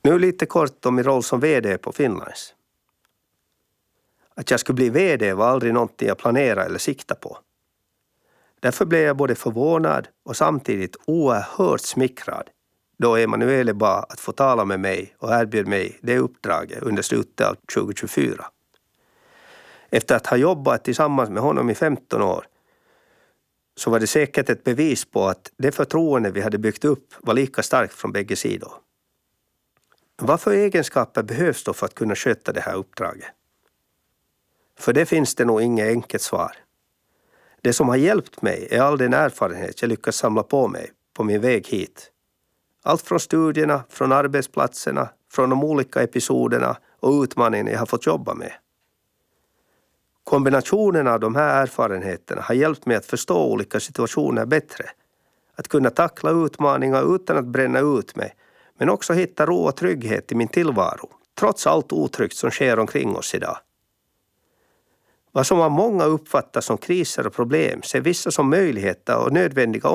Nu lite kort om min roll som vd på Finnlines. Att jag skulle bli vd var aldrig någonting jag planerade eller siktade på. Därför blev jag både förvånad och samtidigt oerhört smickrad då Emanuele bad att få tala med mig och erbjöd mig det uppdraget under slutet av 2024. Efter att ha jobbat tillsammans med honom i 15 år så var det säkert ett bevis på att det förtroende vi hade byggt upp var lika starkt från bägge sidor. Vad för egenskaper behövs då för att kunna sköta det här uppdraget? För det finns det nog inget enkelt svar. Det som har hjälpt mig är all den erfarenhet jag lyckats samla på mig på min väg hit. Allt från studierna, från arbetsplatserna, från de olika episoderna och utmaningarna jag har fått jobba med. Kombinationen av de här erfarenheterna har hjälpt mig att förstå olika situationer bättre. Att kunna tackla utmaningar utan att bränna ut mig, men också hitta ro och trygghet i min tillvaro, trots allt otryggt som sker omkring oss idag. Vad som av många uppfattas som kriser och problem ser vissa som möjligheter och nödvändiga